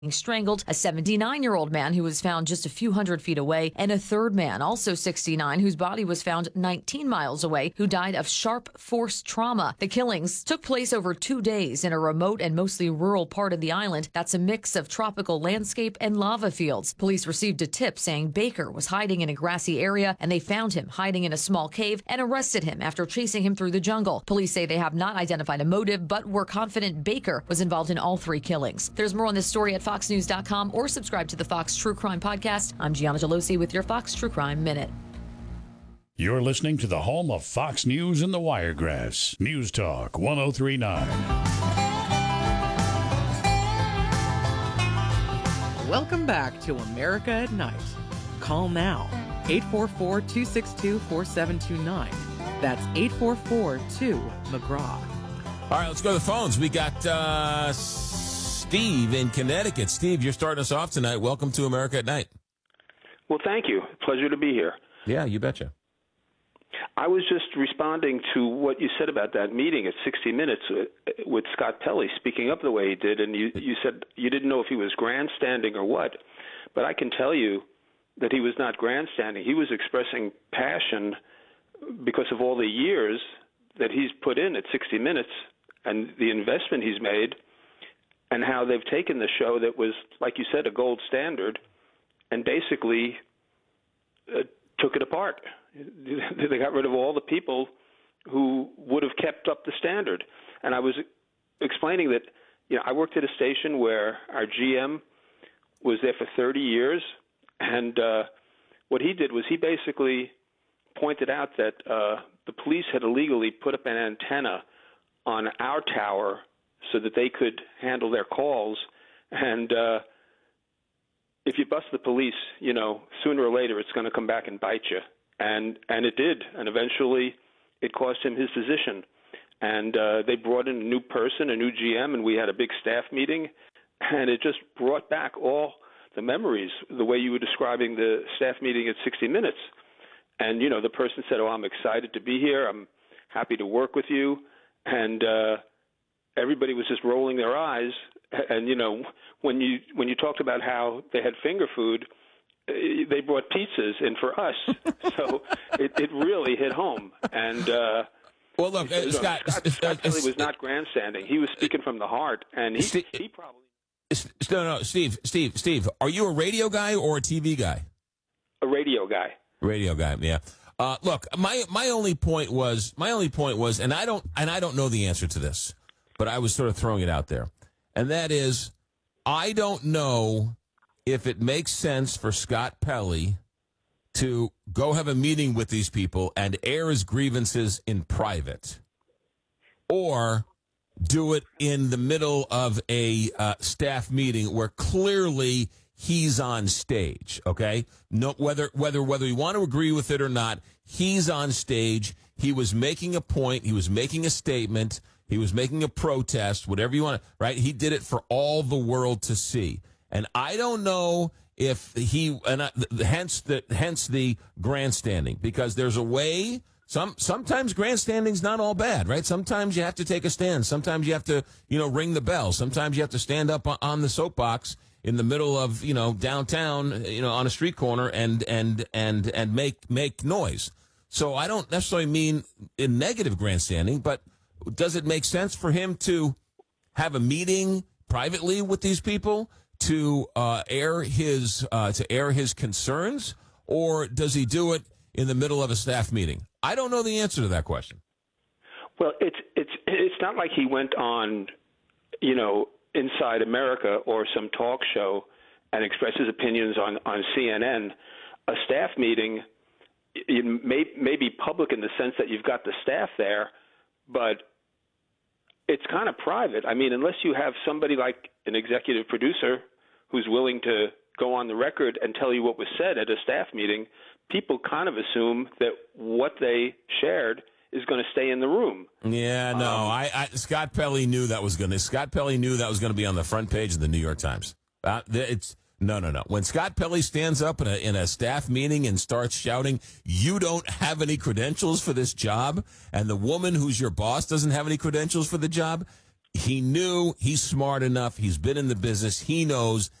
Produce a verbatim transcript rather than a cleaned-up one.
strangled, a seventy-nine-year-old man who was found just a few hundred feet away, and a third man, also sixty-nine, whose body was found nineteen miles away, who died of sharp force trauma. The killings took place over two days in a remote and mostly rural part of the island that's a mix of tropical landscape and lava fields. Police received a tip saying Baker was hiding in a grassy area, and they found him hiding in a small cave and arrested him after chasing him through the jungle. Police say they have not identified a motive, but were confident Baker was involved in all three killings. There's more on this story at fox news dot com or subscribe to the Fox True Crime Podcast. I'm Gianna Gelosi with your Fox True Crime Minute. You're listening to the home of Fox News and the Wiregrass. News Talk one oh three point nine. Welcome back to America at Night. Call now, eight four four, two six two, four seven two nine. That's eight four four, two, McGraw. All right, let's go to the phones. We got uh, Steve in Connecticut. Steve, you're starting us off tonight. Welcome to America at Night. Well, thank you. Pleasure to be here. Yeah, you betcha. I was just responding to what you said about that meeting at sixty minutes with Scott Pelley, speaking up the way he did, and you, you said you didn't know if he was grandstanding or what, but I can tell you that he was not grandstanding. He was expressing passion because of all the years that he's put in at sixty minutes and the investment he's made and how they've taken the show that was, like you said, a gold standard and basically uh, took it apart. They got rid of all the people who would have kept up the standard. And I was explaining that, you know, I worked at a station where our G M was there for thirty years, and uh, what he did was he basically pointed out that uh, the police had illegally put up an antenna on our tower so that they could handle their calls. And uh, if you bust the police, you know, sooner or later it's going to come back and bite you. And and it did. And eventually it cost him his position. And uh, they brought in a new person, a new G M, and we had a big staff meeting. And it just brought back all the memories, the way you were describing the staff meeting at sixty minutes. And, you know, the person said, oh, I'm excited to be here. I'm happy to work with you. And uh, everybody was just rolling their eyes. And, you know, when you when you talked about how they had finger food, they brought pizzas in for us. So it, it really hit home. And, uh, well, look, uh, Scott, Scott, Scott Pelley was not grandstanding. He was speaking from the heart. And he, Steve, he probably... No, no, Steve, Steve, Steve, are you a radio guy or a T V guy? A radio guy. Radio guy, yeah. Uh, look, my my only point was my only point was, and I don't and I don't know the answer to this, but I was sort of throwing it out there, and that is, I don't know if it makes sense for Scott Pelley to go have a meeting with these people and air his grievances in private, or do it in the middle of a uh, staff meeting where clearly he's on stage, okay? No, whether whether whether you want to agree with it or not, he's on stage. He was making a point. He was making a statement. He was making a protest, whatever you want to, right? He did it for all the world to see. And I don't know if he, and I, hence the hence the grandstanding, because there's a way. Some sometimes grandstanding's not all bad, right? Sometimes you have to take a stand. Sometimes you have to, you know, ring the bell. Sometimes you have to stand up on the soapbox in the middle of, you know, downtown, you know, on a street corner and and and and make make noise. So I don't necessarily mean in negative grandstanding, but does it make sense for him to have a meeting privately with these people to uh, air his uh, to air his concerns, or does he do it in the middle of a staff meeting? I don't know the answer to that question. Well, it's it's it's not like he went on, you know, Inside America or some talk show and expressed his opinions on, on C N N. A staff meeting it may, may be public in the sense that you've got the staff there, but it's kind of private. I mean, unless you have somebody like an executive producer who's willing to go on the record and tell you what was said at a staff meeting, people kind of assume that what they shared is going to stay in the room. Yeah, no, um, I, I Scott Pelley knew that was going to. Scott Pelley knew that was going to be on the front page of the New York Times. Uh, it's no, no, no. When Scott Pelley stands up in a in a staff meeting and starts shouting, "You don't have any credentials for this job," and the woman who's your boss doesn't have any credentials for the job, he knew he's smart enough. He's been in the business. He knows